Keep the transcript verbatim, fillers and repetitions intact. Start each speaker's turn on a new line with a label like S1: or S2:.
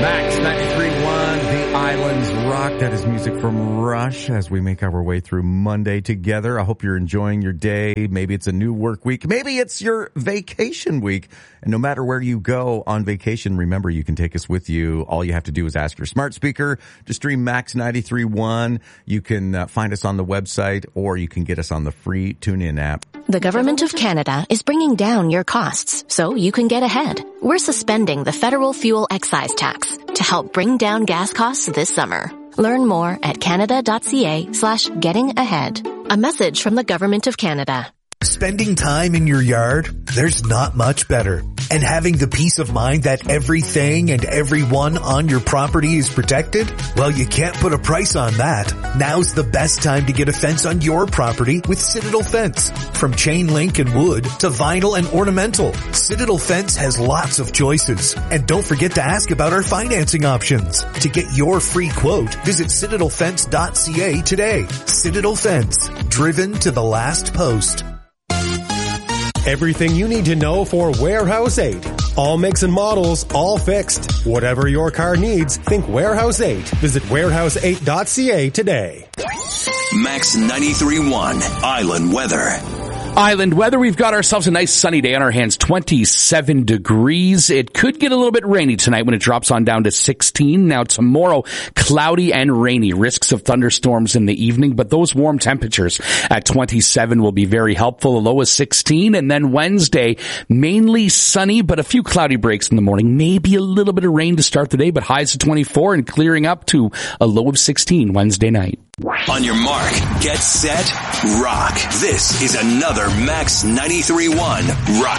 S1: Max ninety-three point one, The Islands Rock. That is music from Rush as we make our way through Monday together. I hope you're enjoying your day. Maybe it's a new work week. Maybe it's your vacation week. And no matter where you go on vacation, remember you can take us with you. All you have to do is ask your smart speaker to stream Max ninety-three point one. You can uh, find us on the website, or you can get us on the free TuneIn app.
S2: The Government of Canada is bringing down your costs so you can get ahead. We're suspending the federal fuel excise tax to help bring down gas costs this summer. Learn more at canada.ca slash getting ahead. A message from the Government of Canada.
S3: Spending time in your yard, there's not much better. And having the peace of mind that everything and everyone on your property is protected? Well, you can't put a price on that. Now's the best time to get a fence on your property with Citadel Fence. From chain link and wood to vinyl and ornamental, Citadel Fence has lots of choices. And don't forget to ask about our financing options. To get your free quote, visit citadel fence dot c a today. Citadel Fence, driven to the last post.
S4: Everything you need to know for Warehouse eight. All makes and models, all fixed. Whatever your car needs, think Warehouse eight. Visit warehouse eight dot c a today.
S5: Max ninety-three point one, Island Weather.
S6: Island weather, we've got ourselves a nice sunny day on our hands, twenty-seven degrees. It could get a little bit rainy tonight when it drops on down to sixteen. Now tomorrow, cloudy and rainy, risks of thunderstorms in the evening, but those warm temperatures at twenty-seven will be very helpful. A low of sixteen, and then Wednesday, mainly sunny, but a few cloudy breaks in the morning. Maybe a little bit of rain to start the day, but highs of twenty-four and clearing up to a low of sixteen Wednesday night.
S5: On your mark, get set, rock. This is another Max ninety-three point one Rock.